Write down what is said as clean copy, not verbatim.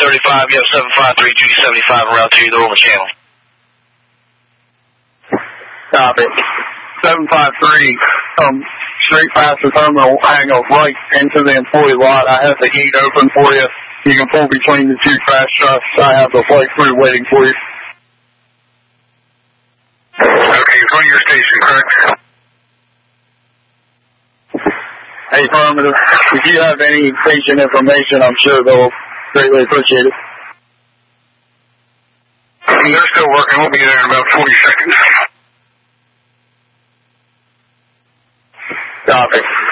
35, you have 753, Judy 75, around to the Roman channel. Copy. 753, straight past the terminal, hang a right into the employee lot. I have the gate open for you. You can pull between the two trash trucks. I have the flight crew waiting for you. Okay, in front of your station, correct? Affirmative. If you have any patient information, I'm sure they'll greatly appreciate it. They're still working. We'll be there in about 40 seconds. Copy.